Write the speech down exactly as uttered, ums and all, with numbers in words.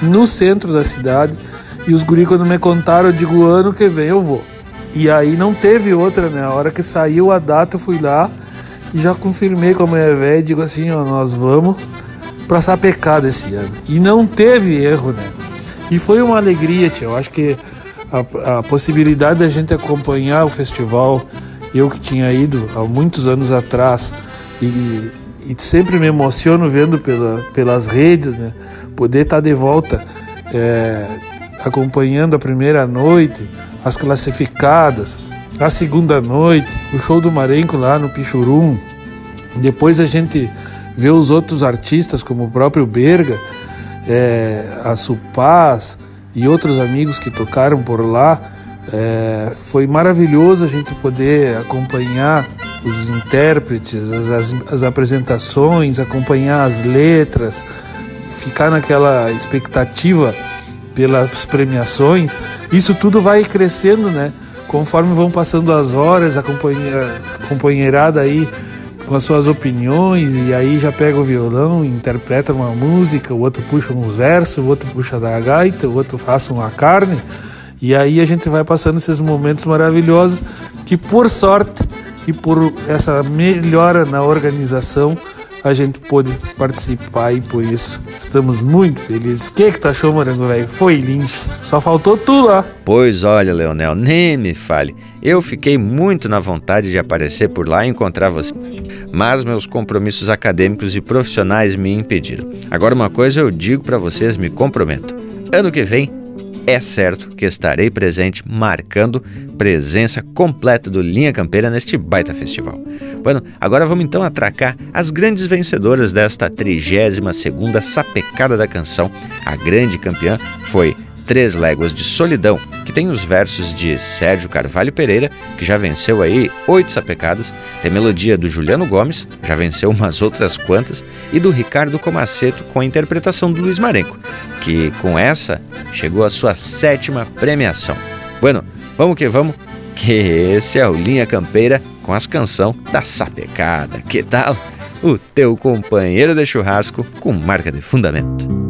no centro da cidade. E os guri, quando me contaram, eu digo, ano que vem eu vou. E aí não teve outra, né? A hora que saiu a data, eu fui lá e já confirmei com a mulher velha e digo assim, ó, nós vamos pra Sapecada esse ano. E não teve erro, né? E foi uma alegria, tia. Eu acho que a, a possibilidade da gente acompanhar o festival, eu que tinha ido há muitos anos atrás, e, e sempre me emociono vendo pela, pelas redes, né? Poder estar de volta é, acompanhando a primeira noite, as classificadas, a segunda noite, o show do Marenco lá no Pichurum. Depois a gente vê os outros artistas, como o próprio Berga, é, a Supaz e outros amigos que tocaram por lá. É, foi maravilhoso a gente poder acompanhar os intérpretes, as, as, as apresentações, acompanhar as letras, ficar naquela expectativa pelas premiações. Isso tudo vai crescendo, né? Conforme vão passando as horas, a companhia, a companheirada aí com as suas opiniões, e aí já pega o violão, interpreta uma música, o outro puxa um verso, o outro puxa da gaita, o outro faça uma carne, e aí a gente vai passando esses momentos maravilhosos que, por sorte e por essa melhora na organização, a gente pôde participar, e por isso estamos muito felizes. O que que tu achou, Morango velho? Foi lindo. Só faltou tu lá. Pois olha, Leonel, nem me fale. Eu fiquei muito na vontade de aparecer por lá e encontrar você. Mas meus compromissos acadêmicos e profissionais me impediram. Agora uma coisa eu digo pra vocês, me comprometo. Ano que vem, é certo que estarei presente, marcando presença completa do Linha Campeira neste baita festival. Bueno, agora vamos então atracar as grandes vencedoras desta trigésima segunda Sapecada da Canção. A grande campeã foi Três Léguas de Solidão, que tem os versos de Sérgio Carvalho Pereira, que já venceu aí oito sapecadas, tem melodia do Juliano Gomes, já venceu umas outras quantas, e do Ricardo Comaceto com a interpretação do Luiz Marenco, que com essa chegou à sua sétima premiação. Bueno, vamos que vamos, que esse é o Linha Campeira com as canções da Sapecada. Que tal? O teu companheiro de churrasco com marca de fundamento.